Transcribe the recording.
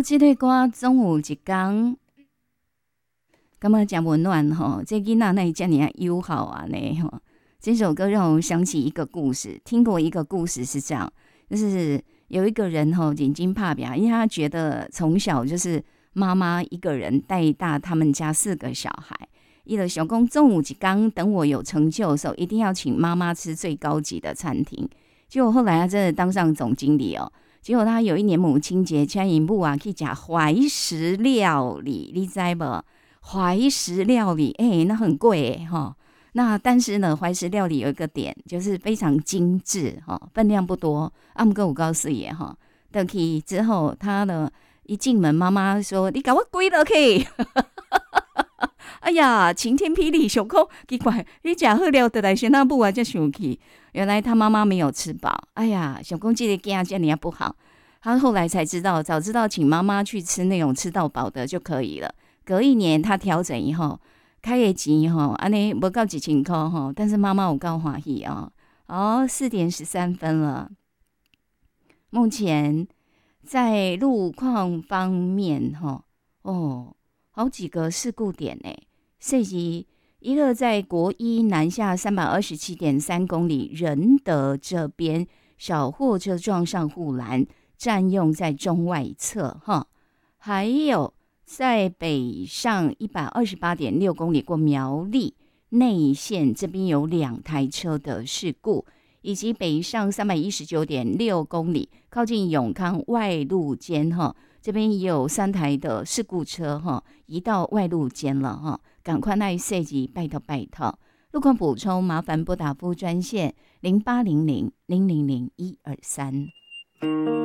这个歌总有一天，感觉真温暖吼。这囡仔那这么友好啊呢吼。这首歌让我想起一个故事，听过一个故事是这样，就是有一个人吼眼睛怕扁，因为他觉得从小就是妈妈一个人带大他们家4个小孩，他就想说中午一天等我有成就的时候，一定要请妈妈吃最高级的餐厅。结果后来他真的当上总经理哦。结果他有一年母亲节，请因母啊去吃怀石料理，你知不？怀石料理，那很贵哈。那但是呢，怀石料理有一个点，就是非常精致哈，分量不多。不过有够水的哈。回去之后，他呢一进门，妈妈说：“你给我跪落去！”哎呀，晴天霹雳，想讲奇怪，你吃好了，就来先那母啊，才生气。原来他妈妈没有吃饱，哎呀，想讲这个囝这样不好。他后来才知道，早知道请妈妈去吃那种吃到饱的就可以了。隔一年他调整以后，开的钱吼，安尼无到1000块吼，但是妈妈有够欢喜哦。4:13了。目前在路况方面好几个事故点呢。涉及一个在国一南下327.3公里仁德这边，小货车撞上护栏，占用在中外侧哈。还有在北上128.6公里过苗栗内线这边有2台车的事故，以及北上319.6公里靠近永康外路间哈，这边也有3台的事故车哈，移到外路间了哈，赶快来设计拜托。路况补充，麻烦拨打服务专线0800-000-123。